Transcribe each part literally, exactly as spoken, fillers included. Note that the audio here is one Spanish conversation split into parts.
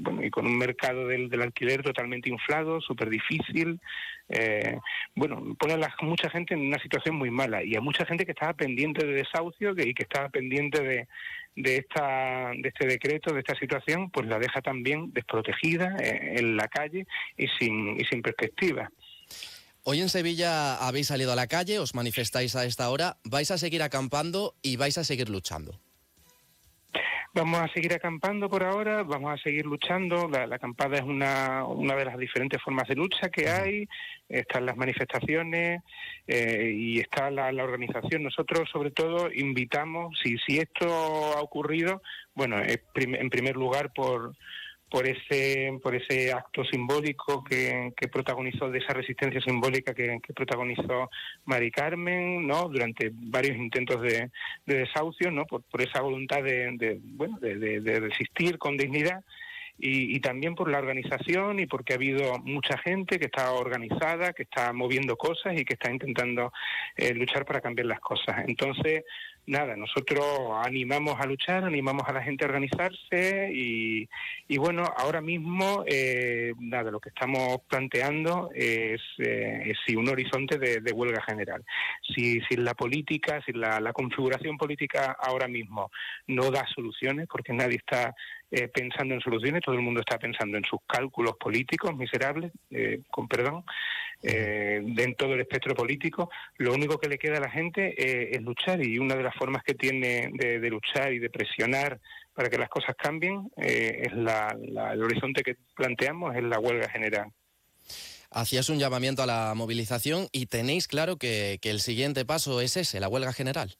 bueno, y con un mercado del, del alquiler totalmente inflado, súper difícil. Eh, bueno, pone a la, mucha gente en una situación muy mala, y a mucha gente que estaba pendiente de desahucio que, y que estaba pendiente de, de, esta, de este decreto, de esta situación, pues la deja también desprotegida eh, en la calle y sin, y sin perspectiva. Hoy en Sevilla habéis salido a la calle, os manifestáis a esta hora, vais a seguir acampando y vais a seguir luchando. Vamos a seguir acampando por ahora, vamos a seguir luchando. La, la acampada es una, una de las diferentes formas de lucha que hay. Están las manifestaciones eh, y está la, la organización. Nosotros, sobre todo, invitamos, si, si esto ha ocurrido, bueno, es prim, en primer lugar por... por ese por ese acto simbólico que, que protagonizó, de esa resistencia simbólica que, que protagonizó Mari Carmen, ¿no?, durante varios intentos de, de desahucio, ¿no?, por, por esa voluntad de, de bueno de, de, de resistir con dignidad. Y, y también por la organización, y porque ha habido mucha gente que está organizada, que está moviendo cosas y que está intentando eh, luchar para cambiar las cosas. Entonces, nada, nosotros animamos a luchar, animamos a la gente a organizarse y, y bueno, ahora mismo, eh, nada, lo que estamos planteando es, eh, es sí, un horizonte de, de huelga general. Si, si la política, si la, la configuración política ahora mismo no da soluciones, porque nadie está Eh, pensando en soluciones, todo el mundo está pensando en sus cálculos políticos miserables, eh, con perdón, eh, en todo el espectro político. Lo único que le queda a la gente eh, es luchar, y una de las formas que tiene de, de luchar y de presionar para que las cosas cambien eh, es la, la, el horizonte que planteamos, es la huelga general. Hacías un llamamiento a la movilización y tenéis claro que, que el siguiente paso es ese, la huelga general.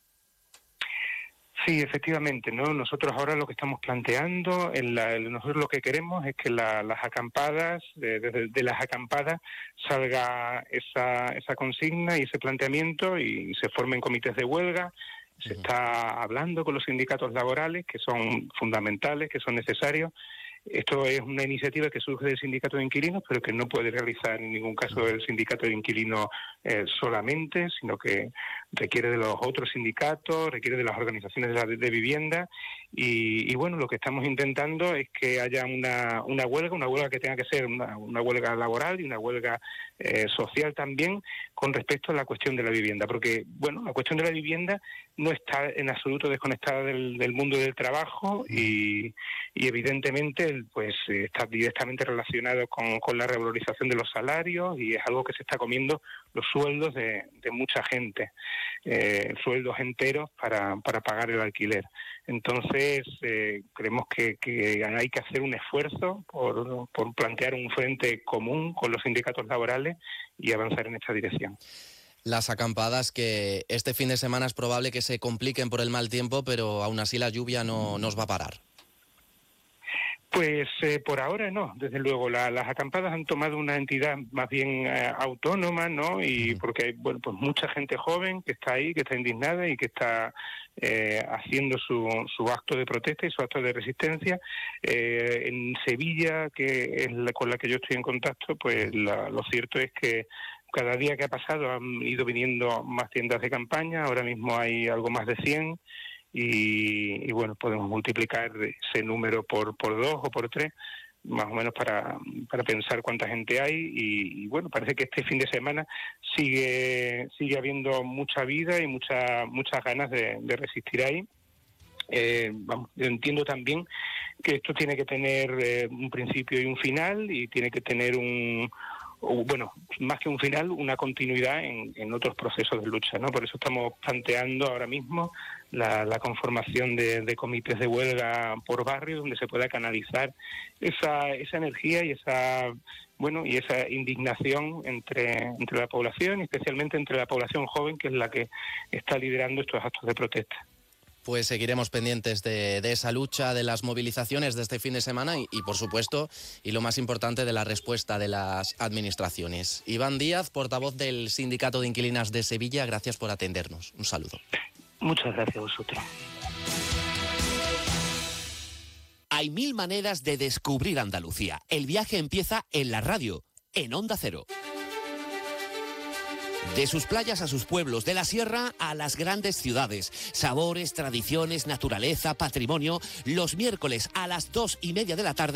Sí, efectivamente, ¿no? Nosotros ahora lo que estamos planteando, en la, nosotros lo que queremos es que la, las acampadas, de, de, de las acampadas salga esa, esa consigna y ese planteamiento y se formen comités de huelga. Se uh-huh. está hablando con los sindicatos laborales, que son fundamentales, que son necesarios. Esto es una iniciativa que surge del sindicato de inquilinos, pero que no puede realizar en ningún caso el sindicato de inquilinos eh, solamente, sino que requiere de los otros sindicatos, requiere de las organizaciones de, la, de vivienda y, y bueno, lo que estamos intentando es que haya una, una huelga, una huelga que tenga que ser una, una huelga laboral y una huelga eh, social también con respecto a la cuestión de la vivienda, porque bueno, la cuestión de la vivienda no está en absoluto desconectada del, del mundo del trabajo y, y evidentemente pues está directamente relacionado con, con la revalorización de los salarios y es algo que se está comiendo los sueldos de, de mucha gente, eh, sueldos enteros para, para pagar el alquiler. Entonces eh, creemos que, que hay que hacer un esfuerzo por, por plantear un frente común con los sindicatos laborales y avanzar en esta dirección. Las acampadas que este fin de semana es probable que se compliquen por el mal tiempo, pero aún así la lluvia no nos va a parar. Pues eh, por ahora no, desde luego. La, las acampadas han tomado una entidad más bien eh, autónoma, ¿no? Y uh-huh. porque hay bueno, pues mucha gente joven que está ahí, que está indignada y que está eh, haciendo su, su acto de protesta y su acto de resistencia. Eh, en Sevilla, que es la con la que yo estoy en contacto, pues la, lo cierto es que cada día que ha pasado han ido viniendo más tiendas de campaña, ahora mismo hay algo más de cien. Y, y bueno, podemos multiplicar ese número por, por dos o por tres, más o menos para, para pensar cuánta gente hay y, y bueno, parece que este fin de semana sigue sigue habiendo mucha vida y mucha, muchas ganas de, de resistir ahí. Eh, vamos, yo entiendo también que esto tiene que tener eh, un principio y un final y tiene que tener un... o bueno, más que un final, una continuidad en, en otros procesos de lucha, ¿no? Por eso estamos planteando ahora mismo la, la conformación de, de comités de huelga por barrio, donde se pueda canalizar esa, esa energía y esa bueno y esa indignación entre, entre la población, y especialmente entre la población joven, que es la que está liderando estos actos de protesta. Pues seguiremos pendientes de, de esa lucha, de las movilizaciones de este fin de semana y, y, por supuesto, y lo más importante, de la respuesta de las administraciones. Iván Díaz, portavoz del Sindicato de Inquilinas de Sevilla, gracias por atendernos. Un saludo. Muchas gracias a vosotros. Hay mil maneras de descubrir Andalucía. El viaje empieza en la radio, en Onda Cero. De sus playas a sus pueblos, de la sierra a las grandes ciudades. Sabores, tradiciones, naturaleza, patrimonio. Los miércoles a las dos y media de la tarde.